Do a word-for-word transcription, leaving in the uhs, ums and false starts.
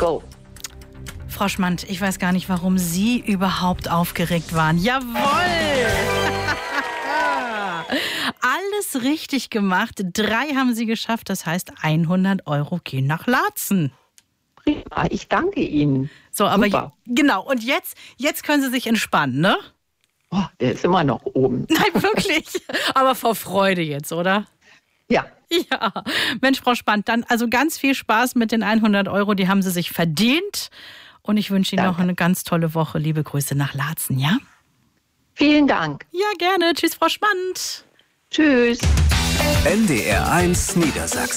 go. Frau Schmand, ich weiß gar nicht, warum Sie überhaupt aufgeregt waren. Jawohl! Alles richtig gemacht. Drei haben Sie geschafft. Das heißt, hundert Euro gehen nach Laatzen. Prima, ich danke Ihnen. So, aber Super. je, genau. Und jetzt, jetzt können Sie sich entspannen, ne? Oh, der ist immer noch oben. Nein, wirklich. Aber vor Freude jetzt, oder? Ja. Ja. Mensch, Frau Schmand, dann also ganz viel Spaß mit den hundert Euro. Die haben Sie sich verdient. Und ich wünsche Ihnen Danke. noch eine ganz tolle Woche. Liebe Grüße nach Laatzen, ja? Vielen Dank. Ja, gerne. Tschüss, Frau Schmand. Tschüss. N D R eins Niedersachsen.